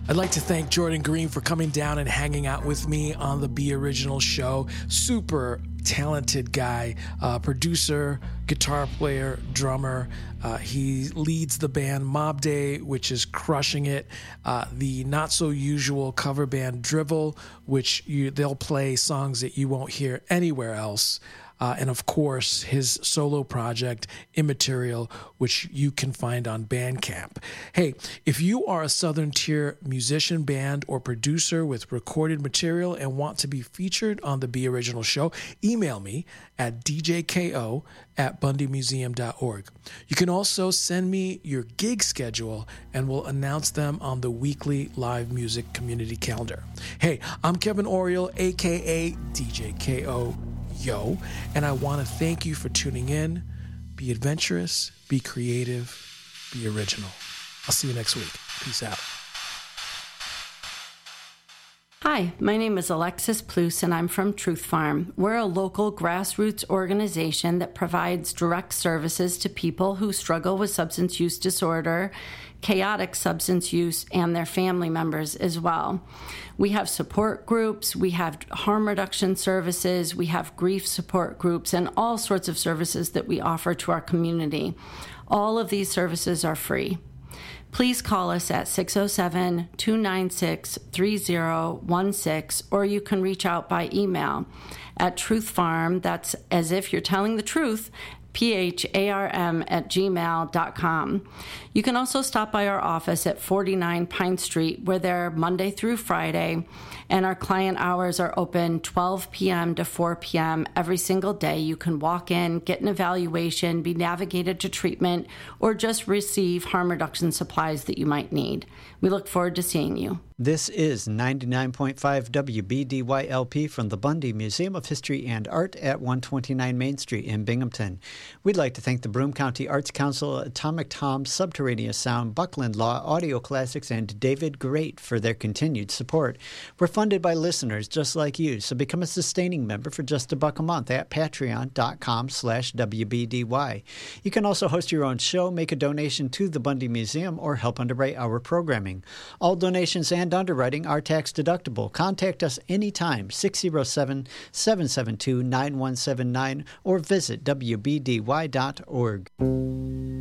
I'd like to thank Jordan Green for coming down and hanging out with me on the Be Original show. Super talented guy, producer, guitar player, drummer. He leads the band Mob Day, which is crushing it. The not so usual cover band Drivel, which they'll play songs that you won't hear anywhere else. And of course, his solo project, Immaterial, which you can find on Bandcamp. Hey, if you are a Southern Tier musician, band, or producer with recorded material and want to be featured on the Be Original show, email me at djko@bundymuseum.org. You can also send me your gig schedule and we'll announce them on the weekly live music community calendar. Hey, I'm Kevin Oriole, aka DJ KO. And I want to thank you for tuning in. Be adventurous, be creative, be original. I'll see you next week. Peace out. Hi, my name is Alexis Plus and I'm from Truth Farm. We're a local grassroots organization that provides direct services to people who struggle with substance use disorder, chaotic substance use, and their family members as well. We have support groups, we have harm reduction services, we have grief support groups, and all sorts of services that we offer to our community. All of these services are free. Please call us at 607-296-3016, or you can reach out by email at truthfarm, that's as if you're telling the truth, pharm@gmail.com. You can also stop by our office at 49 Pine Street. We're there Monday through Friday, and our client hours are open 12 p.m. to 4 p.m. every single day. You can walk in, get an evaluation, be navigated to treatment, or just receive harm reduction supplies that you might need. We look forward to seeing you. This is 99.5 WBDYLP from the Bundy Museum of History and Art at 129 Main Street in Binghamton. We'd like to thank the Broome County Arts Council, Atomic Tom, Subterraneous Sound, Buckland Law, Audio Classics, and David Great for their continued support. We're funded by listeners just like you, so become a sustaining member for just $1 a month at patreon.com/WBDY. You can also host your own show, make a donation to the Bundy Museum, or help underwrite our programming. All donations and underwriting are tax deductible. Contact us anytime, 607-772-9179, or visit wbdy.org.